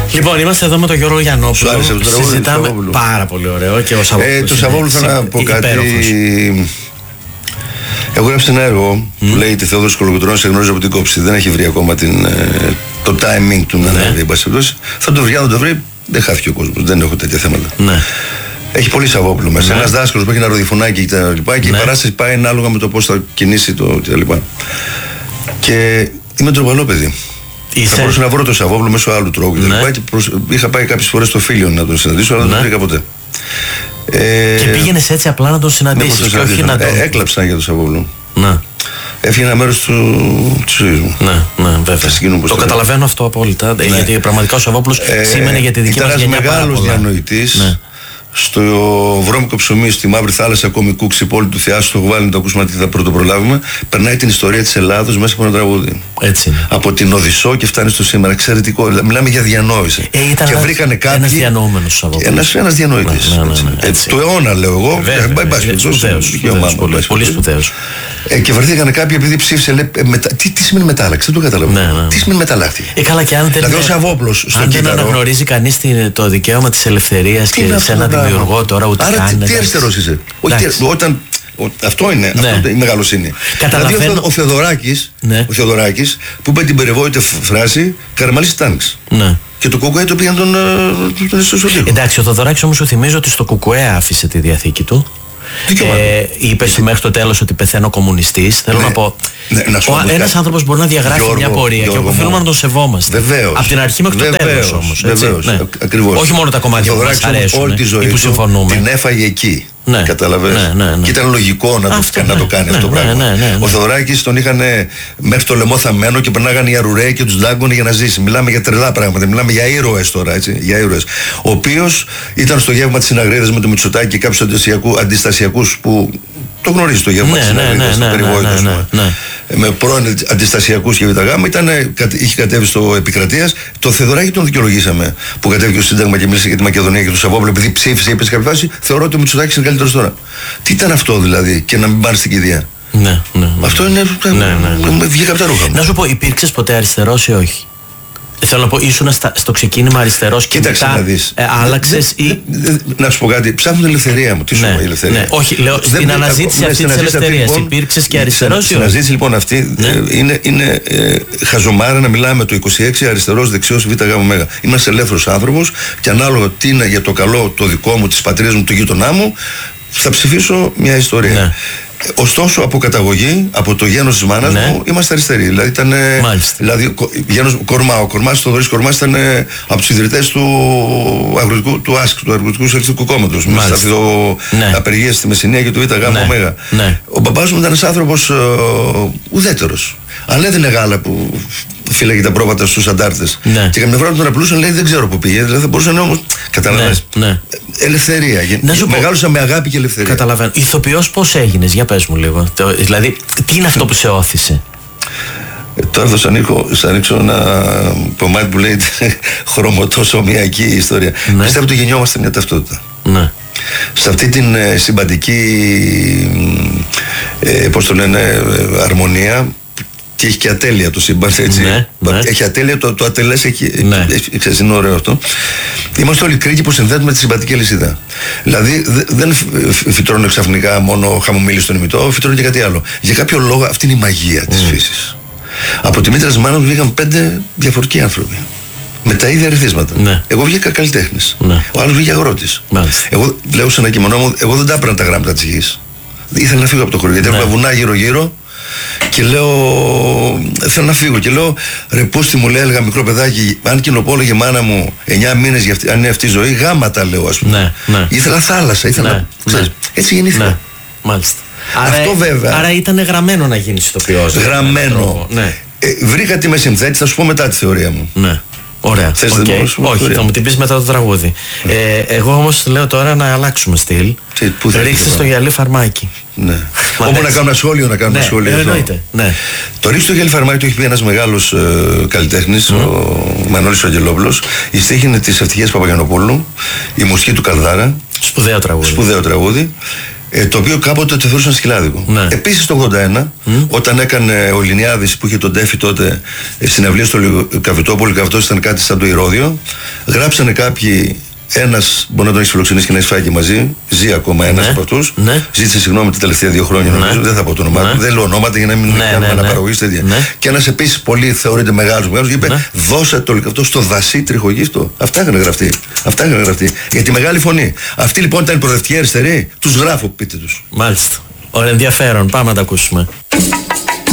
Λοιπόν, είμαστε εδώ με τον Γιώργο Γιαννόπουλο. Συζητάμε πάρα πολύ ωραίο και ο Σαββόπουλος. Το Σαββόπουλο θέλω να πω κάτι. Εγώ έγραψα ένα έργο που λέγεται Θεόδωρος Κολοκοτρώνης, σε γνώριζω από την κόψη. Δεν έχει βρει ακόμα το timing του να ανέβει. Θα το βρει, αν δεν το βρει, δεν χάθηκε ο κόσμος. Δεν έχω τέτοια θέματα. Ναι. Έχει πολύ Σαββόπουλο μέσα. Ένας δάσκαλος που έχει ένα ροδιφωνάκι και τα λοιπά. Και η παράσταση πάει ανάλογα με το πώς θα κινήσει το κτλ. Και είμαι τροπαλό παιδί. Θα μπορούσα να βρω το Σαββόπουλο μέσω άλλου τρόπου. Και είχα πάει κάποιες φορές στο Φίλιο να τον συναντήσω, αλλά δεν τον βρήκα ποτέ. Και πήγαινες έτσι απλά να τον συναντήσεις και όχι να τον... Έκλαψα για τον Σαββόπουλο. Έφυγε ένα μέρος της ζωής μου. Ναι, βέβαια. Το καταλαβαίνω αυτό απόλυτα. Γιατί πραγματικά ο Σαββόπουλος σήμαινε για τη δική μας γενιά πάρα πολλά. Ήταν μεγάλος διανοητής. Στο βρώμικο ψωμί, στη Μαύρη Θάλασσα, κομικού ξυπόλου του Θεάσου, το έχω βάλει να το ακούσουμε, θα πρωτοπρολάβουμε. Περνάει την ιστορία της Ελλάδος μέσα από ένα τραγούδι. Έτσι είναι. Από την Οδυσσό και φτάνει στο σήμερα. Εξαιρετικό. Μιλάμε για διανόηση. Και βρήκανε κάποιοι. Ένας διανοούμενος Σαββόπουλος. Ένας διανοητής. Του αιώνα, λέω εγώ. Πολύ σπουδαίος. Και βρεθήκανε κάποιοι επειδή ψήφισε. Τι σημαίνει μετάλλαξη, δεν το καταλαβαίνω. Τι σημαίνει μεταλλάχθηκε. Καλά, και αν δεν αναγνωρίζει κανείς το δικαίωμα της ελευθερίας και σε ένα δημιουργό τώρα, ούτε καν. Άρα τι αριστερός είσαι. Αυτό είναι η μεγαλοσύνη. Δηλαδή ο Θεοδωράκης που είπε την περιβόητη φράση «Καραμαλής τάγκς». Και το Κουκουέ το πήγαν τον Ισοσοδίκο. Εντάξει, ο Θεοδωράκης όμως σου θυμίζω ότι στο Κουκουέ άφησε τη διαθήκη του. Είπε μέχρι το τέλος ότι πεθαίνω κομμουνιστής. Θέλω να πω. Ένας άνθρωπος μπορεί να διαγράφει μια πορεία και οφείλουμε να τον σεβόμαστε. Από την αρχή μέχρι το τέλος όμως. Ακριβώς. Όχι μόνο τα κομμάτια που μας αρέσουν ή που συμφωνούμε. Την έφαγε εκεί. Καταλαβαίνεις. Και ήταν λογικό να το κάνει αυτό το πράγμα. Ο Θεοδωράκης τον είχαν μέχρι το λαιμό θαμμένο και περνάγανε οι αρουραίοι και τους δάγκωνε για να ζήσει. Μιλάμε για τρελά πράγματα. Μιλάμε για ήρωες τώρα. Για ήρωες. Ο οποίος ήταν στο γεύμα της Συναγρίδας με το Μητσοτάκη και κάποιους αντιστασιακούς που το γνωρίζει το γεύμα της Συναγρίδας. Με πρώην αντιστασιακούς και ΒΓ. Είχε κατέβει στο Επικρατείας. Το Θεοδωράκη τον δικαιολογήσαμε που κατέβηκε στο Σύνταγμα και μίλησε για τη Μακεδονία και του Σαββόπουλο επειδή ψήφισε, είπε σε κάποια φάση. Θεωρώ ότι ο Μητσοτάκης είναι καλύτερος τώρα. Τι ήταν αυτό δηλαδή, και να μην πάρει την κηδεία. Αυτό είναι. Βγήκα από τα ρούχα μου. Να σου πω, υπήρξες ποτέ αριστερός ή όχι? Θέλω να πω, ήσουν στο ξεκίνημα αριστερός και μετά άλλαξες ή... Να σου πω κάτι, ψάχνω την ελευθερία μου. Τι σου πω η ελευθερία? Όχι, λέω, στην αναζήτηση αυτή της ελευθερίας υπήρξες και αριστερός ή όχι? Στην αναζήτηση λοιπόν αυτή είναι χαζομάρα να μιλάμε το 26 αριστερός, δεξιός, ΒΓ. Είμαστε ελεύθερος άνθρωπος και ανάλογα τι είναι για το καλό το δικό μου, της πατρίδας μου, του γείτονά μου, θα ψηφίσω μια ιστορία. Ωστόσο, από καταγωγή, από το γένος της μάνας μου, είμαστε αριστεροί. Δηλαδή, ήταν. Γένος Κορμά. Ο Κορμάς, Θοδωρής Κορμάς, ήταν από τους ιδρυτές του αγροτικού, του ΑΣΚ, του Αγροτικού Σοσιαλιστικού Κόμματος. Με απεργίες στη Μεσσηνία και του ΒΓ. Ο μπαμπάς μου ήταν ένας άνθρωπος ουδέτερος. Αν έδινε γάλα που φύλαγε τα πρόβατα στους αντάρτες. Και καμιά φορά τον απλούσαν, λέει δεν ξέρω που πήγε. Δηλαδή θα μπορούσαν όμως. Καταλαβαίνεις. Ελευθερία. Μεγάλωσα με αγάπη και ελευθερία. Καταλαβαίνω. Ηθοποιός πώς έγινες, για πες μου λίγο. Δηλαδή, τι είναι αυτό που σε όθησε? Τώρα θα σας ανοίξω ένα κομμάτι που λέει χρωματοσωμιακή ιστορία. Πιστεύω ότι γεννιόμαστε μια ταυτότητα. Σε αυτή την συμπαντική, πώς το λένε, αρμονία. Και έχει και ατέλεια το σύμπαν, έτσι. Έχει ατέλεια, το ατελές έχει. Είναι ωραίο αυτό. Είμαστε όλοι κρίκοι που συνδέουμε τη συμπαντική αλυσίδα. Δηλαδή δεν φυτρώνω ξαφνικά μόνο χαμομήλι στον ημιτό, φυτρώνω και κάτι άλλο. Για κάποιο λόγο αυτή είναι η μαγεία της φύσης. Από τη μήτρα της μάνας μου βγήκαν 5 διαφορετικοί άνθρωποι. Με τα ίδια ερεθίσματα. Εγώ βγήκα καλλιτέχνης. Ο άλλος βγήκε αγρότης. Εγώ λέω σε ένα κείμενό μου, εγώ δεν τα έπαιρνα τα γράμματα της γης. Ήθελα να φύγω από το χωριό γιατί έχουμε βουνά γύρω-γύρω. Και λέω, θέλω να φύγω. Και λέω, ρε πούστη μου, λέει, έλεγα μικρό παιδάκι, αν κοινοπόλεγε μάνα μου 9 μήνες, αν είναι αυτή η ζωή, γάματα λέω, ας πούμε. Ήθελα θάλασσα, ξέρεις, έτσι γεννήθηκα. Μάλιστα. Αυτό βέβαια. Άρα ήταν γραμμένο να γίνεις ηθοποιός. Γραμμένο. Βρήκα τι με συνθέτει, θα σου πω μετά τη θεωρία μου. Ωραία. Όχι, θα μου την πεις μετά το τραγούδι. Εγώ όμως λέω τώρα να αλλάξουμε στυλ. Ρίξτε στο γυαλί φαρμάκι. Όπου να κάνω ένα σχόλιο, εννοείται. Το ρίξτε στο γυαλί φαρμάκι το έχει πει ένας μεγάλος καλλιτέχνης, ο Μανώλης Αγγελόπουλος. Η στίχη είναι της Ευτυχίας Παπαγιαννοπούλου, η μουσική του Καλδάρα. Σπουδαίο τραγούδι. Το οποίο κάποτε το θεωρούσαν σκυλάδικο. Ναι. Επίσης το 81, όταν έκανε ο Λινιάδης που είχε τον Τέφη τότε συναυλία στο Καβιτόπολο, και αυτό ήταν κάτι σαν το Ηρώδιο, γράψανε κάποιοι. Ένας μπορεί να τον έχει φιλοξενήσει και να έχει φάει και μαζί. Ζει ακόμα ένας από αυτούς. Ναι. Ζήτησε συγγνώμη τα τελευταία 2 χρόνια, νομίζω. Δεν θα πω το όνομά του. Δεν λέω ονόματα για να μην κάνουμε αναπαραγωγή τέτοια. Και ένας επίσης πολύ θεωρείται μεγάλος και είπε: δώσε το αυτό στο δασί τριχογύφτο. Αυτά είχαν γραφτεί. Για τη μεγάλη φωνή. Αυτή λοιπόν ήταν η προοδευτική αριστερή. Τους γράφω, πείτε τους. Μάλιστα. Ωραία, ενδιαφέρον. Πάμε να τα ακούσουμε.